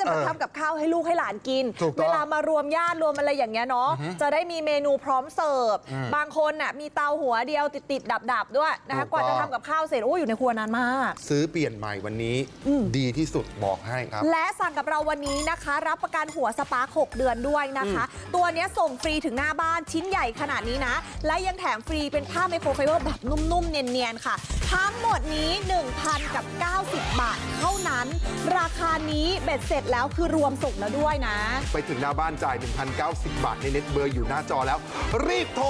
จะมาทำกับข้าวให้ลูกให้หลานกินเวลามารวมญาติรวมอะไรอย่างเงี้ยเนาะจะได้มีเมนูพร้อมเสิร์ฟบางคนน่ะมีเตาหัวเดียวติดดับด้วยนะคะกว่าจะทำกับข้าวเสร็จอยู่ในครัวนานมากซื้อเปลี่ยนใหม่วันนี้ดีที่สุดบอกให้ครับและสั่งกับเราวันนี้นะคะรับประกันหัวสปาร์ค6 เดือนด้วยนะคะตัวนี้ส่งฟรีถึงหน้าบ้านชิ้นใหญ่ขนาดนี้นะและยังแถมฟรีเป็นผ้าไมโครไฟเบอร์แบบนุ่มๆเนียนๆค่ะทั้งหมดนี้ 1,090 บาทเท่านั้นราคานี้เบ็ดเสร็จแล้วคือรวมส่งแล้วด้วยนะไปถึงหน้าบ้านจ่าย 1,090 บาทในเน็ตเบอร์อยู่หน้าจอแล้วรีบโทร